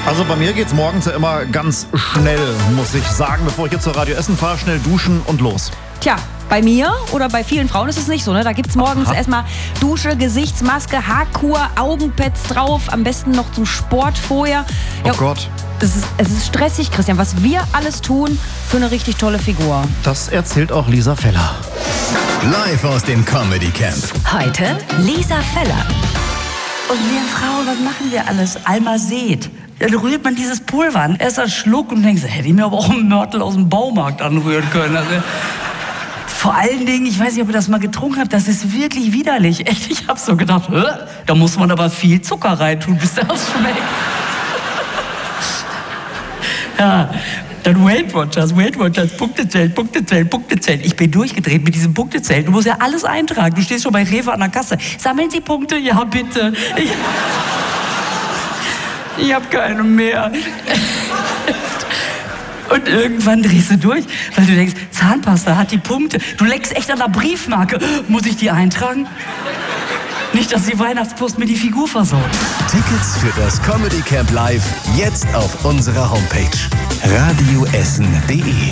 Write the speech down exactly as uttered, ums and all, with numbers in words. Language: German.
Also bei mir geht's morgens ja immer ganz schnell, muss ich sagen. Bevor ich jetzt zur Radio Essen fahre, schnell duschen und los. Tja, bei mir oder bei vielen Frauen ist es nicht so, ne? Da gibt's morgens Aha. erstmal Dusche, Gesichtsmaske, Haarkur, Augenpads drauf, am besten noch zum Sport vorher. Oh Ja, Gott. Es ist, es ist stressig, Christian, was wir alles tun für eine richtig tolle Figur. Das erzählt auch Lisa Feller. Live aus dem Comedy Camp. Heute Lisa Feller. Und wir Frauen, was machen wir alles? Almazet. Dann rührt man dieses Pulver an. Erst ein Schluck und denkst, hätte ich mir aber auch einen Mörtel aus dem Baumarkt anrühren können. Also, vor allen Dingen, ich weiß nicht, ob ihr das mal getrunken habt, das ist wirklich widerlich. Echt, ich hab so gedacht, hä? Da muss man aber viel Zucker reintun, bis das schmeckt. Ja, dann Weight Watchers, Weight Watchers, Punktezählen, Punktezählen, Punktezählen. Ich bin durchgedreht mit diesem Punktezählen. Du musst ja alles eintragen. Du stehst schon bei Rewe an der Kasse. Sammeln Sie Punkte? Ja, bitte. Ich, ich habe keine mehr. Und irgendwann drehst du durch, weil du denkst, Zahnpasta hat die Punkte. Du leckst echt an der Briefmarke. Muss ich die eintragen? Nicht, dass die Weihnachtspost mir die Figur versaut. Tickets für das Comedy Camp Live jetzt auf unserer Homepage radioessen punkt de.